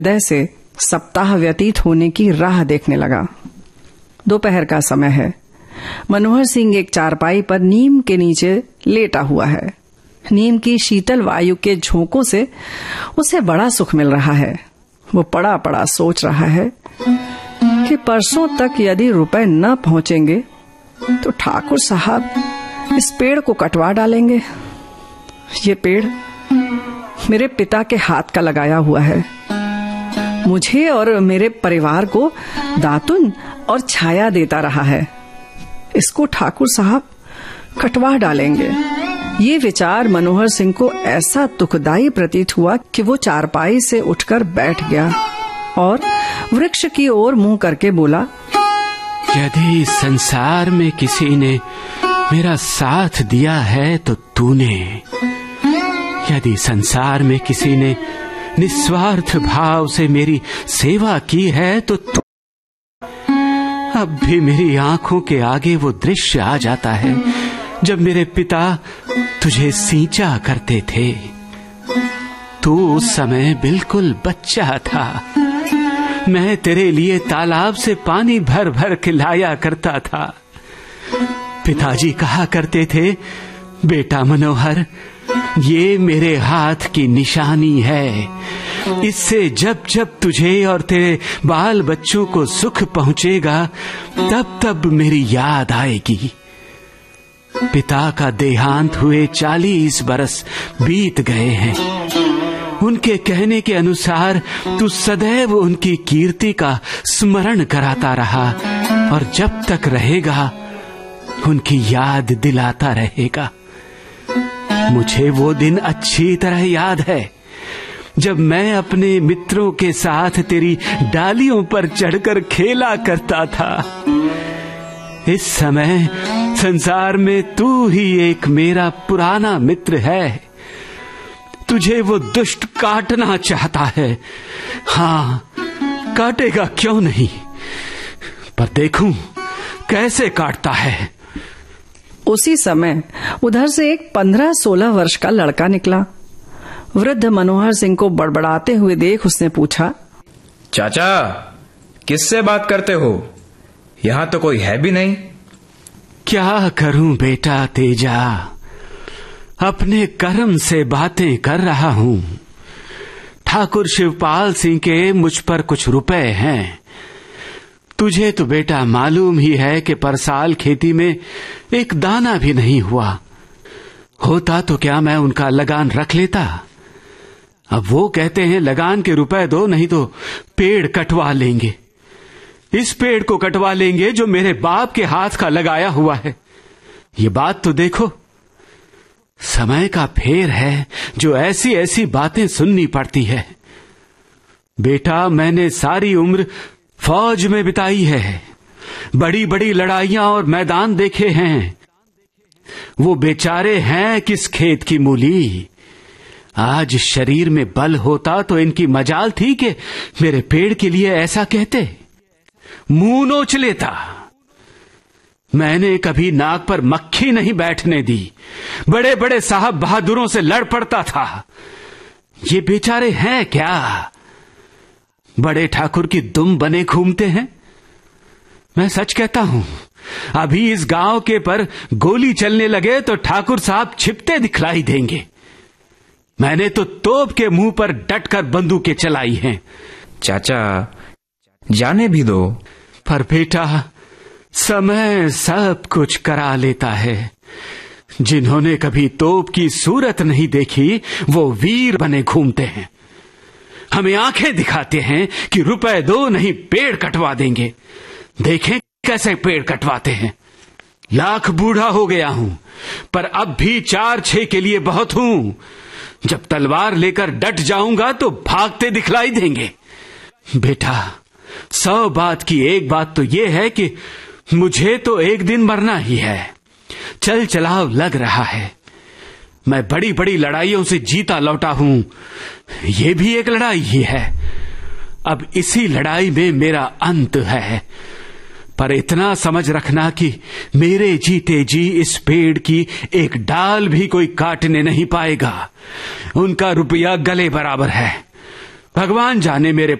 हृदय से सप्ताह व्यतीत होने की राह देखने लगा। दोपहर का समय है। मनोहर सिंह एक चारपाई पर नीम के नीचे लेटा हुआ है। नीम की शीतल वायु के झोंकों से उसे बड़ा सुख मिल रहा है। वो पड़ा पड़ा सोच रहा है कि परसों तक यदि रुपए न पहुंचेंगे तो ठाकुर साहब इस पेड़ को कटवा डालेंगे। ये पेड़ मेरे पिता के हाथ का लगाया हुआ है। मुझे और मेरे परिवार को दातुन और छाया देता रहा है। इसको ठाकुर साहब कटवा डालेंगे। ये विचार मनोहर सिंह को ऐसा दुखदाई प्रतीत हुआ कि वो चारपाई से उठकर बैठ गया और वृक्ष की ओर मुंह करके बोला, यदि संसार में किसी ने मेरा साथ दिया है तो तूने। यदि संसार में किसी ने निस्वार्थ भाव से मेरी सेवा की है तो तू। अब भी मेरी आंखों के आगे वो दृश्य आ जाता है जब मेरे पिता तुझे सींचा करते थे। तू उस समय बिल्कुल बच्चा था। मैं तेरे लिए तालाब से पानी भर भर के लाया करता था। पिताजी कहा करते थे, बेटा मनोहर, ये मेरे हाथ की निशानी है। इससे जब जब तुझे और तेरे बाल बच्चों को सुख पहुंचेगा तब तब मेरी याद आएगी। पिता का देहांत हुए 40 बरस बीत गए हैं। उनके कहने के अनुसार तू सदैव उनकी कीर्ति का स्मरण कराता रहा और जब तक रहेगा उनकी याद दिलाता रहेगा। मुझे वो दिन अच्छी तरह याद है जब मैं अपने मित्रों के साथ तेरी डालियों पर चढ़कर खेला करता था। इस समय संसार में तू ही एक मेरा पुराना मित्र है। तुझे वो दुष्ट काटना चाहता है। हाँ, काटेगा क्यों नहीं, पर देखूं कैसे काटता है। उसी समय उधर से एक 15-16 वर्ष का लड़का निकला। वृद्ध मनोहर सिंह को बड़बड़ाते हुए देख उसने पूछा, चाचा, किससे बात करते हो? यहाँ तो कोई है भी नहीं। क्या करूं बेटा तेजा, अपने कर्म से बातें कर रहा हूं। ठाकुर शिवपाल सिंह के मुझ पर कुछ रुपए हैं। तुझे तो बेटा मालूम ही है कि पर साल खेती में एक दाना भी नहीं हुआ। होता तो क्या मैं उनका लगान रख लेता। अब वो कहते हैं लगान के रुपए दो, नहीं तो पेड़ कटवा लेंगे। इस पेड़ को कटवा लेंगे जो मेरे बाप के हाथ का लगाया हुआ है। ये बात तो देखो, समय का फेर है जो ऐसी ऐसी बातें सुननी पड़ती है। बेटा, मैंने सारी उम्र फौज में बिताई है। बड़ी बड़ी लड़ाइयां और मैदान देखे हैं। वो बेचारे हैं किस खेत की मूली। आज शरीर में बल होता तो इनकी मजाल थी कि मेरे पेड़ के लिए ऐसा कहते। मुंह नोच लेता। मैंने कभी नाक पर मक्खी नहीं बैठने दी। बड़े बड़े साहब बहादुरों से लड़ पड़ता था। ये बेचारे हैं क्या? बड़े ठाकुर की दुम बने घूमते हैं। मैं सच कहता हूं, अभी इस गांव के पर गोली चलने लगे तो ठाकुर साहब छिपते दिखलाई देंगे। मैंने तो तोप के मुंह पर डटकर बंदूकें चलाई हैं। चाचा, जाने भी दो। पर बेटा, समय सब कुछ करा लेता है। जिन्होंने कभी तोप की सूरत नहीं देखी वो वीर बने घूमते हैं। हमें आंखें दिखाते हैं कि रुपए दो नहीं पेड़ कटवा देंगे। देखें कैसे पेड़ कटवाते हैं। लाख बूढ़ा हो गया हूं, पर अब भी 4-6 के लिए बहुत हूं। जब तलवार लेकर डट जाऊंगा तो भागते दिखलाई देंगे। बेटा, 100 बात की एक बात तो यह है कि मुझे तो एक दिन मरना ही है। चल चलाव लग रहा है। मैं बड़ी बड़ी लड़ाइयों से जीता लौटा हूं। ये भी एक लड़ाई ही है। अब इसी लड़ाई में मेरा अंत है। पर इतना समझ रखना कि मेरे जीते जी इस पेड़ की एक डाल भी कोई काटने नहीं पाएगा। उनका रुपया गले बराबर है। भगवान जाने मेरे